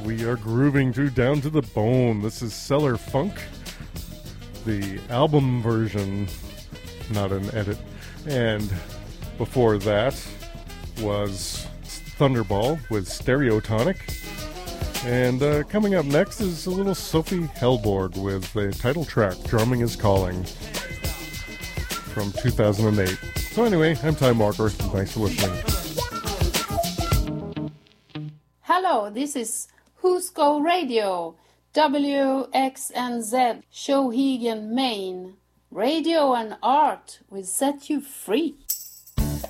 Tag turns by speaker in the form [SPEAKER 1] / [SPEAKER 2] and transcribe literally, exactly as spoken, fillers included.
[SPEAKER 1] we are grooving to Down to the Bone. This is Cellar Funk, the album version, not an edit. And before that was Thunderball with Stereotonic. And uh, coming up next is a little Sophie Hellborg with the title track, Drumming is Calling, from two thousand eight. So anyway, I'm Ty Marker. Thanks for listening.
[SPEAKER 2] Hello, this is Who's Go Radio, W X N Z, Shawhegan, Maine. Radio and art will set you free.